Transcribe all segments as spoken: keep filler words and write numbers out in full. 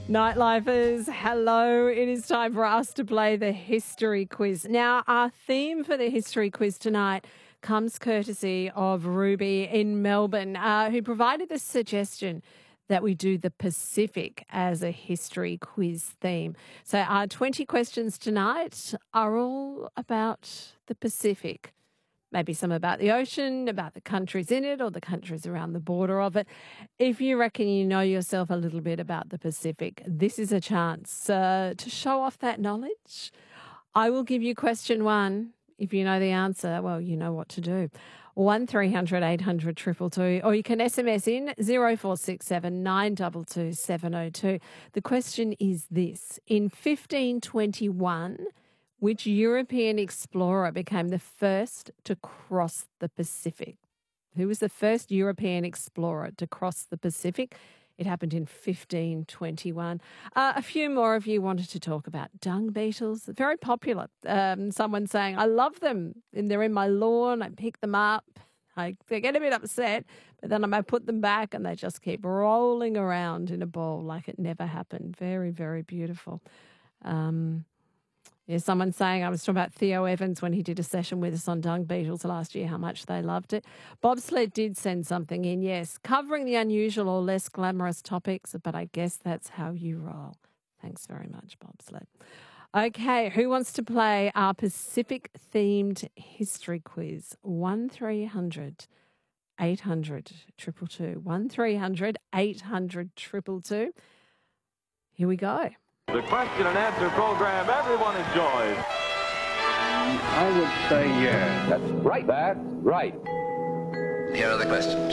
Nightlifers, hello. It is time for us to play the history quiz. Now, our theme for the history quiz tonight comes courtesy of Ruby in Melbourne, uh, who provided the suggestion that we do the Pacific as a history quiz theme. So our twenty questions tonight are all about the Pacific. Maybe some about the ocean, about the countries in it or the countries around the border of it. If you reckon you know yourself a little bit about the Pacific, this is a chance uh, to show off that knowledge. I will give you question one. If you know the answer, well, you know what to do. one three hundred eight hundred two two two, or you can S M S in zero four six seven nine two two seven zero two. The question is this. In fifteen twenty-one, which European explorer became the first to cross the Pacific? Who was the first European explorer to cross the Pacific? It happened in fifteen twenty-one. Uh, a few more of you wanted to talk about dung beetles. Very popular. Um, someone saying, I love them. And they're in my lawn. I pick them up. I they get a bit upset, but then I might put them back and they just keep rolling around in a ball like it never happened. Very, very beautiful. Um Yeah, someone saying, I was talking about Theo Evans when he did a session with us on dung beetles last year, how much they loved it. Bobsled did send something in, yes, covering the unusual or less glamorous topics, but I guess that's how you roll. Thanks very much, Bobsled. Okay, who wants to play our Pacific-themed history quiz? one three hundred eight hundred two two two. one three hundred eight hundred two two two. Here we go. The question and answer program everyone enjoys. I would say yes. That's right. That's right. Here are the questions.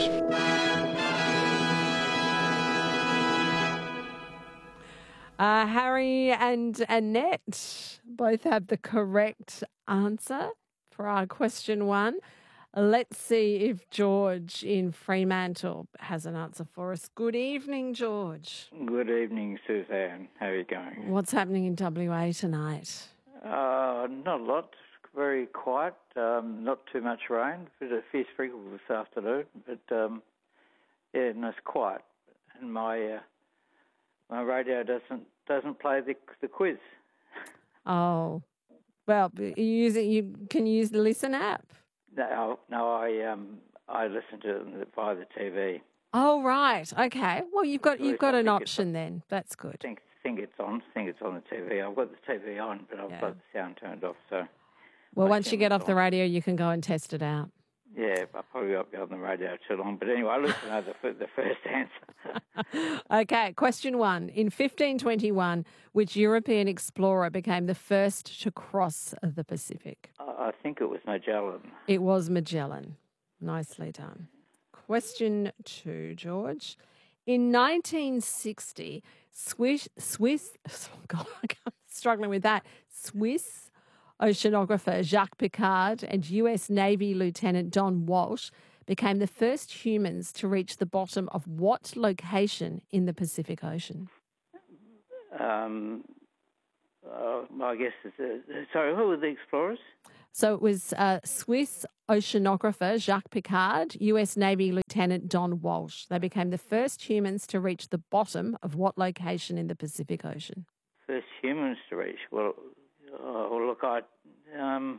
Uh, Harry and Annette both have the correct answer for our question one. Let's see if George in Fremantle has an answer for us. Good evening, George. Good evening, Suzanne. How are you going? What's happening in W A tonight? Uh, not a lot. Very quiet. Um, not too much rain. Bit of fierce sprinkle this afternoon, but um, yeah, no, it's quiet. And my uh, my radio doesn't doesn't play the the quiz. Oh, well, you use it. You can use the Listen app. No, no, I um I listen to it via the T V. Oh right, okay. Well, you've got you've got I an think option then. That's good. Think think it's on. Think it's on the T V. I've got the T V on, but I've Yeah. got the sound turned off. So Well, I once you think get it's off the on. radio, you can go and test it out. Yeah, I probably won't be on the radio too long. But anyway, I listen to the, f- the first answer. Okay, question one. In fifteen twenty-one, which European explorer became the first to cross the Pacific? I I think it was Magellan. It was Magellan. Nicely done. Question two, George. In nineteen sixty, Swiss, Swiss, oh God, I'm struggling with that, Swiss oceanographer Jacques Piccard and U S Navy Lieutenant Don Walsh became the first humans to reach the bottom of what location in the Pacific Ocean? Um, uh, I guess it's, uh, sorry, who were the explorers? So it was uh, Swiss oceanographer Jacques Piccard, U S Navy Lieutenant Don Walsh. They became the first humans to reach the bottom of what location in the Pacific Ocean? First humans to reach. Well, uh, well look, I um,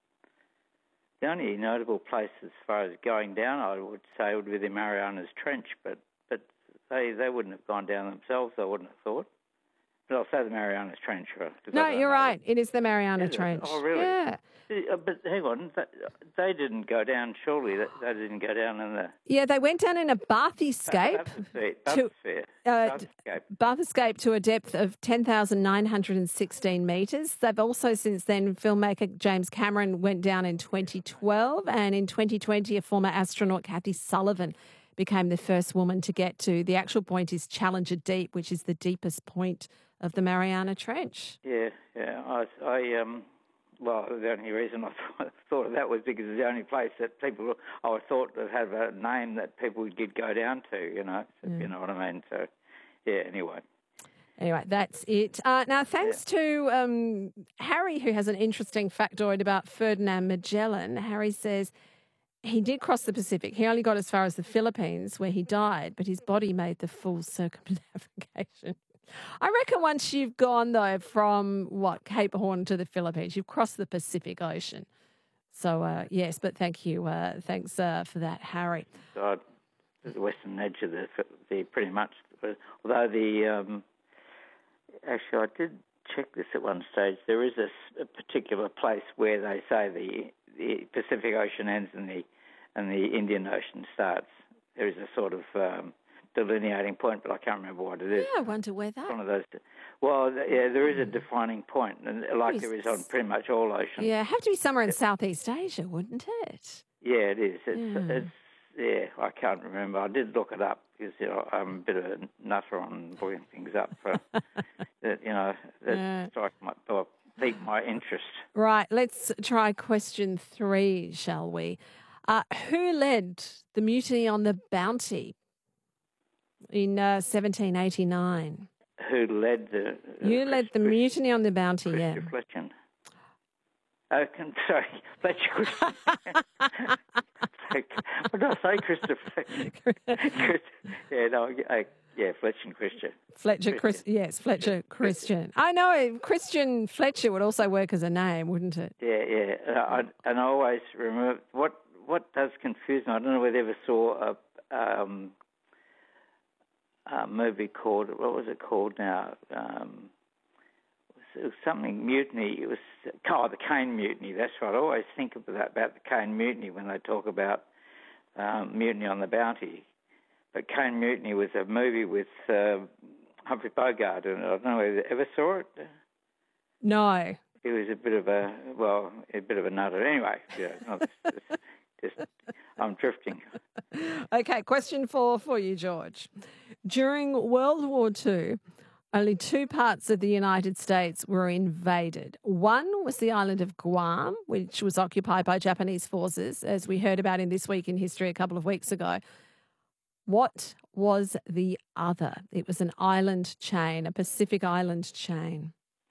the only notable place as far as going down, I would say, would be the Marianas Trench, but but they they wouldn't have gone down themselves. I wouldn't have thought. But I'll say the Marianas Trench. Right, 'cause I No, don't you're know. right. It is the Mariana Is it? Trench. Oh, really? Yeah. Uh, But hang on, th- they didn't go down. Surely they, they didn't go down in the Yeah, they went down in a bathyscape. bathysphere. to- bathysphere, uh, bathysphere. Bathyscape to a depth of ten thousand nine hundred sixteen metres. They've also since then, filmmaker James Cameron went down in twenty twelve, and in twenty twenty, a former astronaut, Kathy Sullivan, became the first woman to get to, the actual point is Challenger Deep, which is the deepest point of the Mariana Trench. Yeah, yeah. I, I um, well, the only reason I thought, thought of that was because it's the only place that people, I thought that had a name that people would go down to, you know, Mm. you know what I mean? So, yeah, anyway. Anyway, that's it. Uh, now, thanks to um, Harry, who has an interesting factoid about Ferdinand Magellan. Harry says he did cross the Pacific. He only got as far as the Philippines, where he died, but his body made the full circumnavigation. I reckon once you've gone, though, from, what, Cape Horn to the Philippines, you've crossed the Pacific Ocean. So, uh, yes, but thank you. Uh, thanks uh, for that, Harry. God, the western edge of the, the pretty much, although the, um, actually I did check this at one stage, there is a, a particular place where they say the, the Pacific Ocean ends and the, and the Indian Ocean starts. There is a sort of um, delineating point, but I can't remember what it is. Yeah, I wonder where that. One of those. Well, yeah, there is a defining point, and like there is on pretty much all oceans. Yeah, have to be somewhere in Southeast Asia, wouldn't it? Yeah, it is. It's, Yeah. it's yeah. I can't remember. I did look it up because you know I'm a bit of a nutter on looking things up. For, that you know that Yeah. strike my or pique my interest. Right, let's try question three, shall we? Uh, who led the mutiny on the Bounty in uh, seventeen eighty-nine? Who led the? Uh, You led the Chris- mutiny on the Bounty, yeah. Christopher Fletcher. Oh, can, sorry, Fletcher Christopher. What did I say, Christopher? Chris, yeah, no, uh, yeah, Fletcher and Christian. Fletcher, Chris, yes, Fletcher Christian. I know Christian Fletcher would also work as a name, wouldn't it? Yeah, yeah, and I, and I always remember what what does confuse me. I don't know whether you ever saw a, um, a movie called, what was it called now? Um, it was something Mutiny. It was oh, the Cane Mutiny. That's right. I always think about that, about the Cane Mutiny when they talk about um, Mutiny on the Bounty. But Cane Mutiny was a movie with uh, Humphrey Bogart, and I don't know whether you ever saw it. No. He was a bit of a well, a bit of a nutter. Anyway, yeah, not, just, just I'm drifting. Okay, question four for you, George. During World War Two, only two parts of the United States were invaded. One was the island of Guam, which was occupied by Japanese forces, as we heard about in This Week in History a couple of weeks ago. What was the other? It was an island chain, a Pacific island chain.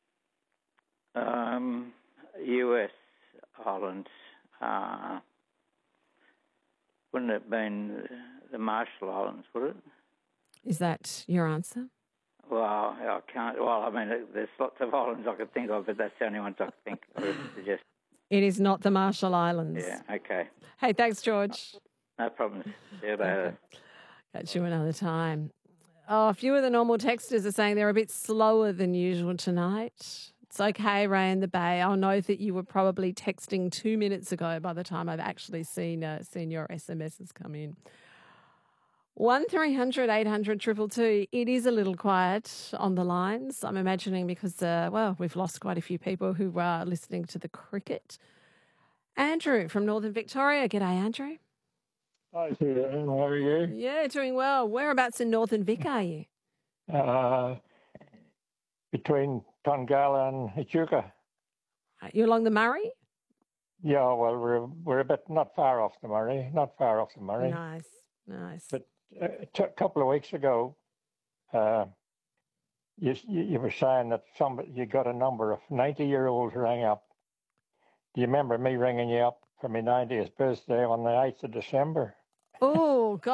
Um, U S islands. Uh, wouldn't it have been the Marshall Islands, would it? Is that your answer? Well, I can't. Well, I mean, there's lots of islands I could think of, but that's the only ones I could think of. I would suggest. It is not the Marshall Islands. Yeah. Okay. Hey, thanks, George. No problems. See you later. Catch you another time. Oh, a few of the normal texters are saying they're a bit slower than usual tonight. It's okay, Ray in the Bay. I'll know that you were probably texting two minutes ago by the time I've actually seen uh, seen your S M Ses come in. One three hundred eight hundred two two two. It is a little quiet on the lines. I'm imagining because, uh, well, we've lost quite a few people who are listening to the cricket. Andrew from Northern Victoria. G'day, Andrew. Hi, Susan. How are you? Yeah, doing well. Whereabouts in Northern Vic are you? Uh, between Tongala and Echuca. You along the Murray? Yeah, well, we're we're a bit not far off the Murray, not far off the Murray. Nice, nice. But uh, t- a couple of weeks ago, uh, you, you you were saying that somebody you got a number of ninety-year-olds rang up. Do you remember me ringing you up for my ninetieth birthday on the eighth of December? Oh, God.